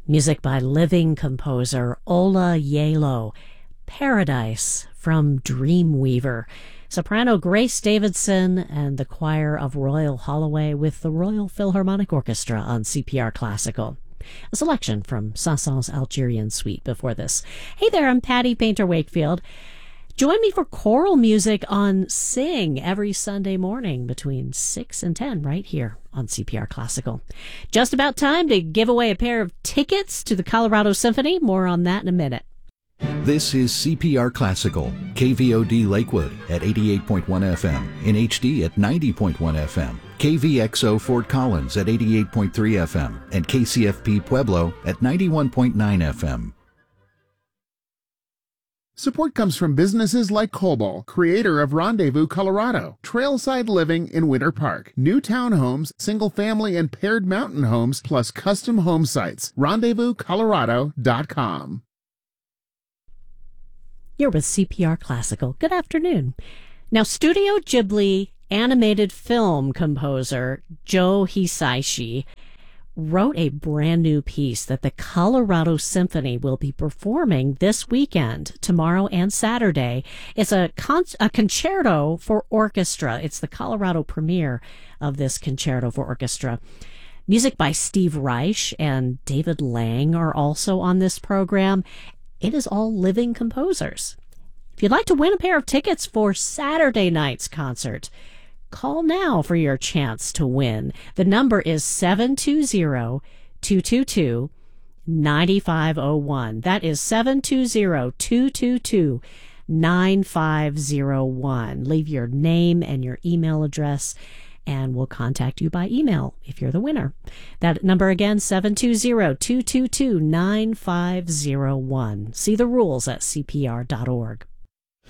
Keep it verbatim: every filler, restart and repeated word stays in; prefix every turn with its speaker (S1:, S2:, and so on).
S1: Music by living composer Ola Yalo. Paradise from Dreamweaver. Soprano Grace Davidson and the choir of Royal Holloway with the Royal Philharmonic Orchestra on C P R Classical. A selection from Sasson's Algerian Suite before this. Hey there, I'm Patty Painter Wakefield. Join me for choral music on Sing every Sunday morning between six and ten right here on C P R Classical. Just about time to give away a pair of tickets to the Colorado Symphony. More on that in a minute.
S2: This is C P R Classical, K V O D Lakewood at eighty-eight point one F M, in H D at ninety point one F M, K V X O Fort Collins at eighty-eight point three F M, and K C F P Pueblo at ninety-one point nine F M.
S3: Support comes from businesses like Cobol, creator of Rendezvous Colorado, trailside living in Winter Park, new townhomes, single-family and paired mountain homes, plus custom home sites. rendezvous colorado dot com.
S1: You're with C P R Classical. Good afternoon. Now, Studio Ghibli animated film composer Joe Hisaishi wrote a brand new piece that the Colorado Symphony will be performing this weekend, tomorrow and Saturday. It's a, con- a concerto for orchestra. It's the Colorado premiere of this concerto for orchestra. Music by Steve Reich and David Lang are also on this program. It is all living composers. If you'd like to win a pair of tickets for Saturday night's concert, call now for your chance to win. The number is seven two zero, two two two, nine five zero one. That is seven two zero, two two two, nine five zero one. Leave your name and your email address, and we'll contact you by email if you're the winner. That number again, seven two zero, two two two, nine five zero one. See the rules at C P R dot org.